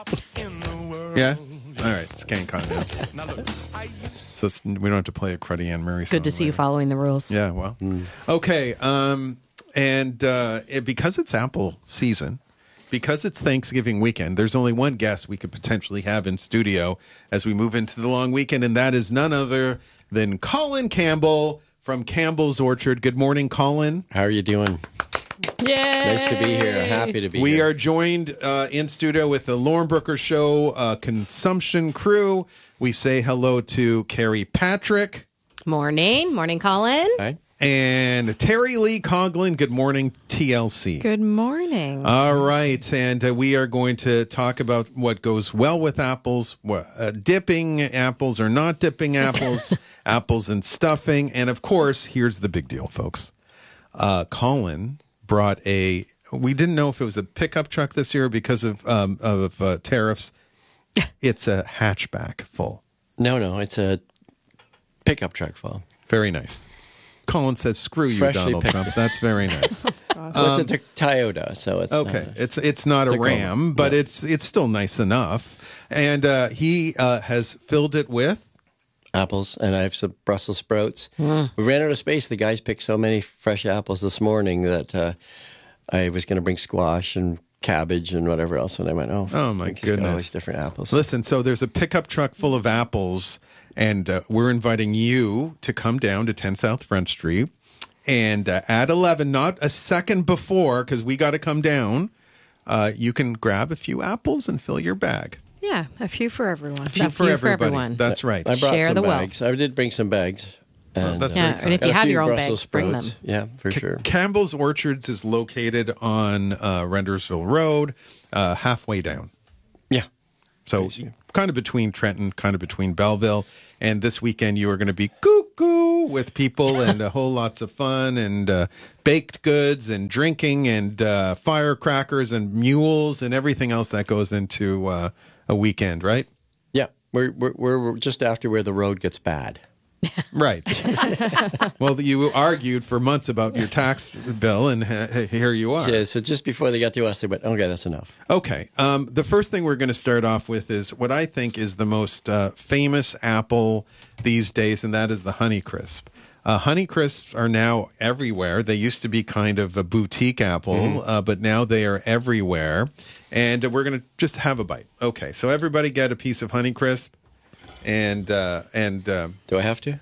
Yeah? All right. It's King-Con now. So it's, we don't have to play a cruddy Anne Murray song. Good to see later. You following the rules. Yeah, well. Mm. Okay. Um, and uh, it, because it's Apple season, because it's Thanksgiving weekend, there's only one guest we could potentially have in studio as we move into the long weekend, and that is none other than Colin Campbell from Campbell's Orchard. Good morning, Colin. How are you doing? Yay! Nice to be here. Happy to be we here. We are joined uh, in studio with the Lauren Brooker Show uh, consumption crew. We say hello to Carrie Patrick. Morning. Morning, Colin. Hi. And Terry Lee Coughlin. Good morning, T L C. Good morning. All right. And uh, we are going to talk about what goes well with apples, what, uh, dipping apples or not dipping apples, apples and stuffing. And, of course, here's the big deal, folks. Uh, Colin brought a, we didn't know if it was a pickup truck this year because of, um, of uh, tariffs. It's a hatchback full. No, no, it's a pickup truck full. Very nice. Colin says, "Screw you, Freshly Donald Trump." That's very nice. Well, it's a Toyota, so it's okay. Not, it's it's not a Tacoma. Ram, but no. it's it's still nice enough. And uh, he uh, has filled it with apples, and I have some Brussels sprouts. Mm. We ran out of space. The guys picked so many fresh apples this morning that uh, I was going to bring squash and cabbage and whatever else, and I went, oh, oh my goodness, all these different apples. Listen, so there's a pickup truck full of apples, and uh, we're inviting you to come down to ten South Front Street, and uh, at eleven, not a second before, because we got to come down. Uh, you can grab a few apples and fill your bag. Yeah, a few for everyone. A few, for, everybody. That's right. I brought Share some the bags. I did bring some bags. And, that's uh, very Yeah, and if you got a have few your own Brussels bags, bring them. sprouts. Yeah, for sure. Campbell's Orchards is located on uh, Rendersville Road, uh, halfway down. Yeah. So kind of between Trenton, kind of between Belleville. And this weekend you are going to be cuckoo with people and a whole lots of fun and uh, baked goods and drinking and uh, firecrackers and mules and everything else that goes into uh, a weekend, right? Yeah, we're, we're we're just after where the road gets bad. Right. Well, you argued for months about your tax bill, and uh, here you are. Yeah, so just before they got to us, they went, okay, that's enough. Okay. Um, the first thing we're going to start off with is what I think is the most uh, famous apple these days, and that is the Honeycrisp. Uh, Honeycrisps are now everywhere. They used to be kind of a boutique apple, Mm-hmm. uh, but now they are everywhere. And uh, we're going to just have a bite. Okay. So everybody get a piece of Honeycrisp. And uh, and uh, do I have to?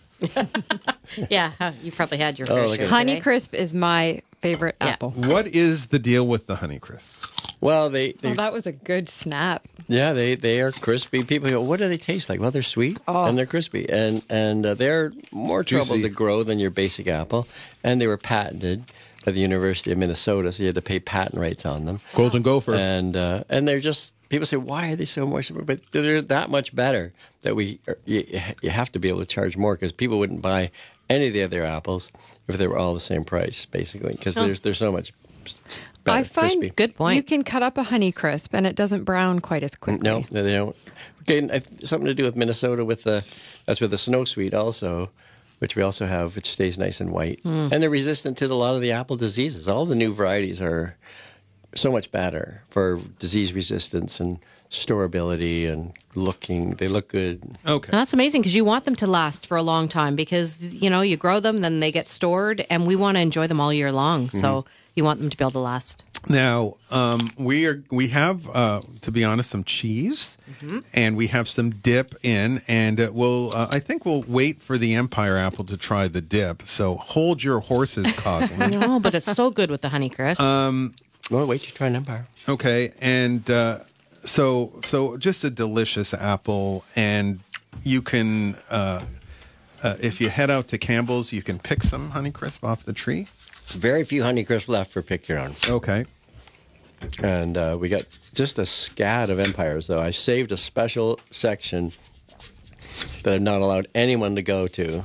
Yeah, huh, you probably had your Oh, fair look share at today. Honeycrisp is my favorite apple. What is the deal with the Honeycrisp? Well, they, they Oh, that was a good snap. yeah, they, they are crispy. People go, what do they taste like? Well, they're sweet Oh. and they're crispy, and and uh, they're more trouble Juicy. to grow than your basic apple. And they were patented by the University of Minnesota, so you had to pay patent rights on them. Golden Gopher. And uh, and they're just, people say, why are they so much? But they're that much better that we you, you have to be able to charge more, because people wouldn't buy any of the other apples if they were all the same price, basically, because Oh. there's there's so much better, I find crispy. Good point. you can cut up a Honeycrisp and it doesn't brown quite as quickly. No, no, they don't. Okay, and I- something to do with Minnesota with the that's with the snow sweet also, which we also have, which stays nice and white, Mm. and they're resistant to a lot of the apple diseases. All the new varieties are so much better for disease resistance and storability and looking. They look good. Okay. And that's amazing, because you want them to last for a long time, because, you know, you grow them, then they get stored, and we want to enjoy them all year long. So Mhm. you want them to be able to last. Now, um, we are we have, uh, to be honest, some cheese, Mm-hmm. and we have some dip in, and uh, we'll. Uh, I think we'll wait for the Empire apple to try the dip. So hold your horses, Coughlin. No, but it's so good with the Honeycrisp. Um, well, wait, you try an Empire. Okay, and uh, so so just a delicious apple, and you can, uh, uh, if you head out to Campbell's, you can pick some Honeycrisp off the tree. Very few Honeycrisp left for pick your own. Okay. And uh, we got just a scat of Empires, though. I saved a special section that I've not allowed anyone to go to,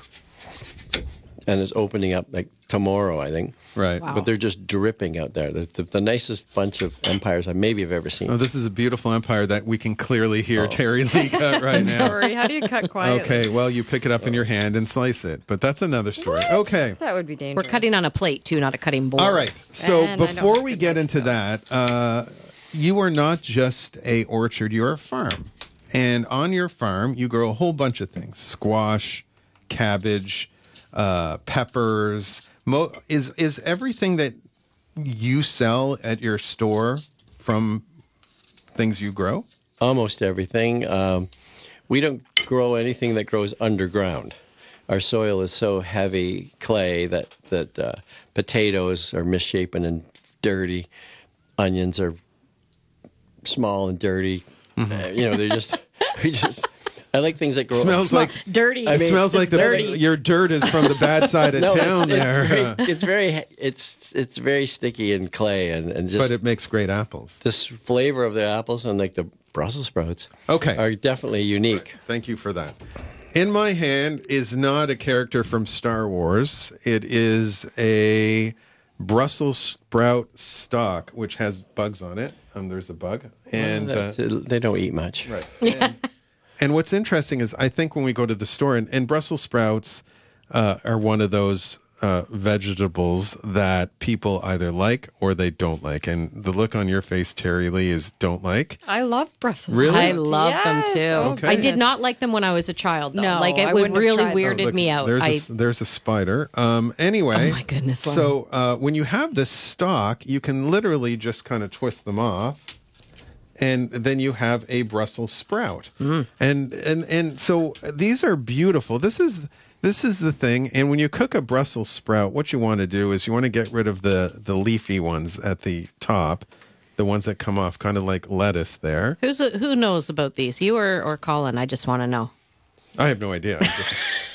and is opening up like tomorrow, I think. Right. But they're just dripping out there. The, the, the nicest bunch of Empires I maybe have ever seen. Oh, this is a beautiful Empire that we can clearly hear Terry Lee cut right now. Sorry, how do you cut quietly? Okay, well, you pick it up in your hand and slice it, but that's another story. Okay. That would be dangerous. We're cutting on a plate, too, not a cutting board. All right. So And I don't before have we to get mix into that, uh, you are not just a orchard, you're a farm. And on your farm, you grow a whole bunch of things: squash, cabbage, uh, peppers. Mo- is is everything that you sell at your store from things you grow? Almost everything. Um, we don't grow anything that grows underground. Our soil is so heavy clay that that uh, potatoes are misshapen and dirty. Onions are small and dirty. Mm-hmm. Uh, you know, they're just we just. I like things that grow. Smells like dirty. It smells like the dirty. your dirt is from the bad side of No, it's- town. it's there, very- It's very, it's it's very sticky and clay and, and just. but it makes great apples. This flavor of the apples and like the Brussels sprouts. Okay. Are definitely unique. Thank you for that. In my hand is not a character from Star Wars. It is a Brussels sprout stalk, which has bugs on it. Um, there's a bug, and Well, uh, they don't eat much. Right. And, and what's interesting is I think when we go to the store, and, and Brussels sprouts uh, are one of those uh, vegetables that people either like or they don't like. And the look on your face, Terry Lee, is don't like. I love Brussels Really? sprouts. I love Yes. them too. Oh, Okay. I did goodness. not like them when I was a child, though. No, like it I would wouldn't have really tried them. weirded Oh, look, me out. There's, I, a, there's a spider. Um, anyway. Oh, my goodness, Len. So uh, when you have this stalk, you can literally just kind of twist them off. And then you have a Brussels sprout, Mm. and and and so these are beautiful. This is this is the thing. And when you cook a Brussels sprout, what you want to do is you want to get rid of the the leafy ones at the top. the ones that come off kind of like lettuce there. Who's who knows about these? You or, or Colin? I just want to know. I have no idea. I'm just-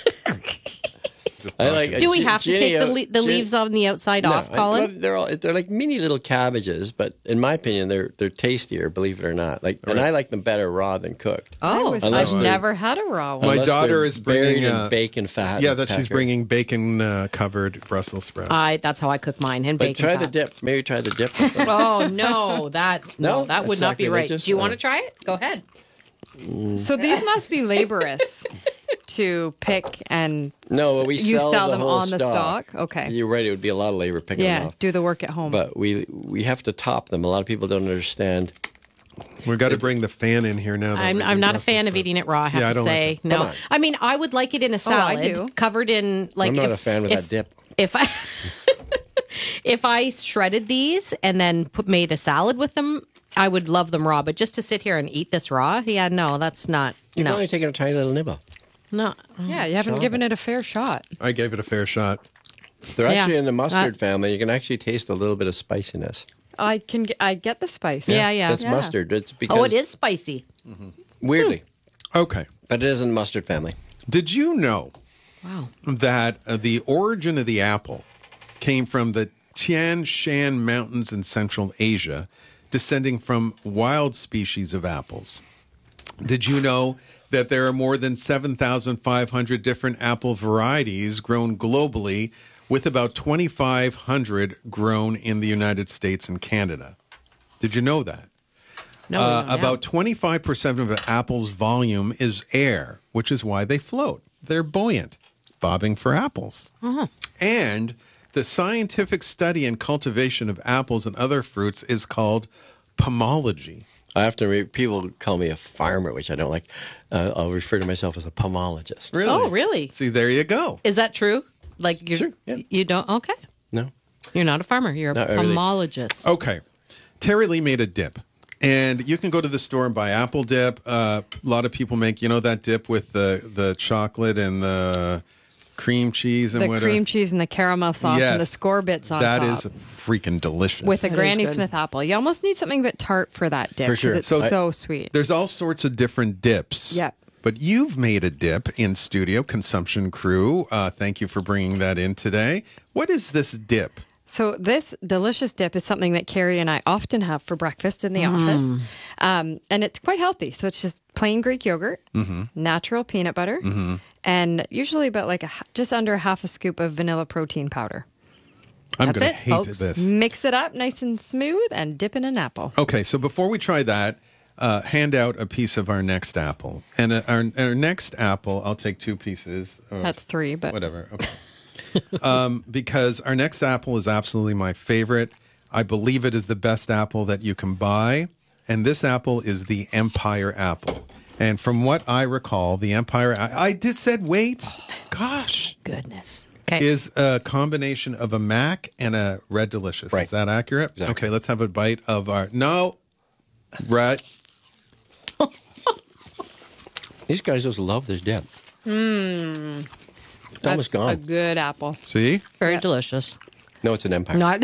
just I like. talking. Do we Gi- have to take Ginny, the, uh, le- the Gin- leaves on the outside No, off, I- Colin? well, they're all they're like mini little cabbages, but in my opinion, they're they're tastier. Believe it or not, like, and I like them better raw than cooked. Oh, Unless I've they're- never had a raw one. My Unless daughter they're is buried bringing in uh, bacon fat. Yeah, and that she's pecker. bringing bacon uh, covered Brussels sprouts. I that's how I cook mine in But bacon. try fat. the dip. Maybe try the dip. Oh no, that's no, No? that would That's not be right. sacrilegious? Do you want Oh. to try it? Go ahead. So these must be laborious to pick and No, we you sell, sell the them whole on the stock. Okay. You're right. It would be a lot of labor picking them Yeah, off. do the work at home. But we we have to top them. A lot of people don't understand. We've got to bring the fan in here now. that I'm we're I'm eating not a Brussels fan of sprouts. eating it raw. I have Yeah, I to don't like say it. no. Come on. I mean, I would like it in a Oh, I salad, do. covered in like. I'm not if, a fan of if, that dip. If I if I shredded these and then put made a salad with them, I would love them raw. But just to sit here and eat this raw, yeah, no, that's not. You've no, only taken a tiny little nibble. no. yeah, you haven't Shop given it a fair shot. I gave it a fair shot. They're Yeah. actually in the mustard Uh, family. You can actually taste a little bit of spiciness. I can get, I get the spice. Yeah, yeah. That's Yeah. mustard. It's because Oh, it is spicy. weirdly, Okay. but it is in the mustard family. Did you know Wow. that uh, the origin of the apple came from the Tian Shan Mountains in Central Asia, descending from wild species of apples? Did you know that there are more than seven thousand five hundred different apple varieties grown globally, with about twenty-five hundred grown in the United States and Canada? Did you know that? No, Uh, no, no. about twenty-five percent of an apple's volume is air, which is why they float. They're buoyant, bobbing for apples. Uh-huh. And the scientific study and cultivation of apples and other fruits is called pomology. I have to. Re- people call me a farmer, which I don't like. Uh, I'll refer to myself as a pomologist. Really? Oh, really? See, there you go. Is that true? Like you, Sure, yeah. you don't? Okay, No, you're not a farmer. You're a Not really. pomologist. Okay. Terry Lee made a dip. And you can go to the store and buy apple dip. Uh, a lot of people make, you know, that dip with the, the chocolate and the cream cheese and The whatever. cream cheese and the caramel sauce and the Yes. score bits on That top. is freaking delicious. with a That is Granny good. Smith apple. You almost need something a bit tart for that dip. For 'cause sure. It's So- so, sweet. There's all sorts of different dips. Yeah. But you've made a dip in studio, Consumption Crew. Uh, thank you for bringing that in today. What is this dip? So this delicious dip is something that Carrie and I often have for breakfast in the Mm. office. Um, and it's quite healthy. So it's just plain Greek yogurt, Mm-hmm. natural peanut butter, and usually about like a, h- just under half a scoop of vanilla protein powder. I'm That's going to it, hate folks. this. Mix it up nice and smooth and dip in an apple. Okay, so before we try that, uh, hand out a piece of our next apple. And uh, our, our next apple, I'll take two pieces. or That's three, but whatever. Okay. um, because our next apple is absolutely my favorite. I believe it is the best apple that you can buy. And this apple is the Empire apple. And from what I recall, the Empire, I, I did said, wait, gosh, Goodness. Okay. is a combination of a Mac and a Red Delicious. Right. Is that accurate? Exactly. Okay, let's have a bite of our, no, Red. these guys just love this dip. Mmm. It's almost A gone. good apple. See? Very delicious. No, it's an empire. Not.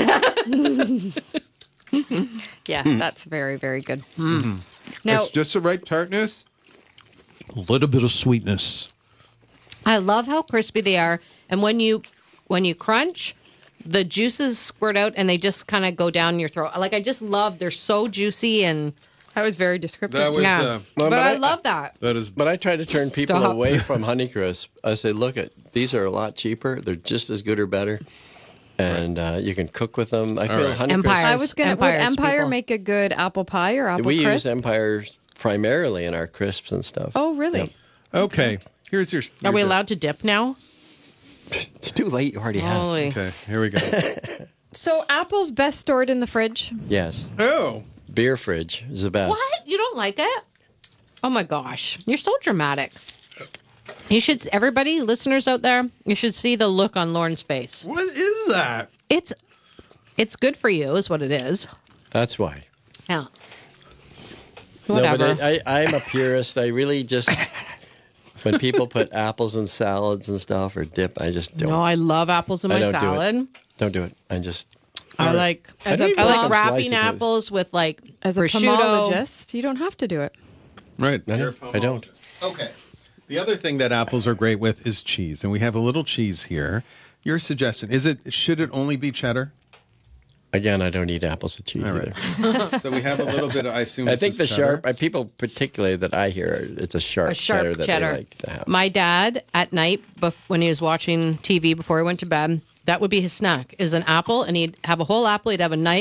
Yeah, Hmm. that's very, very good. Now, It's just the right tartness, a little bit of sweetness. I love how crispy they are, and when you when you crunch, the juices squirt out and they just kind of go down your throat. Like I just love they're so juicy and that was very descriptive. That was, yeah. uh, but, but I, I- love that. that is, But I try to turn people Stop. away from Honeycrisp. I say, look, at these are a lot cheaper. They're just as good or better, and uh, you can cook with them. I feel right. Honeycrisp. Empire. I was gonna. Would Empires, Empire people. make a good apple pie or apple we crisp? use Empire primarily in our crisps and stuff. Oh, really? Yep. okay. Here's your. Are your we dip. allowed to dip now? It's too late. You already have. Holy. Okay, here we go. So apples best stored in the fridge. Yes. Oh, Beer fridge is the best. What? You don't like it? Oh my gosh. You're so dramatic. You should, everybody, listeners out there, you should see the look on Lauren's face. what is that? It's it's good for you, is what it is. That's why. Yeah. No, Whatever. but I, I, I'm a purist. I really just when people put apples in salads and stuff or dip, I just don't. No, I love apples in I my don't do it. salad. Don't do it. I just I like As I a like plum- wrapping Slice it. apples with like As a prosciutto. pomologist, you don't have to do it. Right. I You're don't. a I don't. Okay. The other thing that apples are great with is cheese, and we have a little cheese here. Your suggestion is it? Should it only be cheddar? Again, I don't eat apples with cheese All right. either. So we have a little bit of, I assume I this think is the cheddar. sharp, uh, people particularly that I hear, it's a sharp, A sharp cheddar that cheddar. they like to have. My dad at night, bef- when he was watching T V before he went to bed, that would be his snack: is an apple, and he'd have a whole apple. He'd have a nice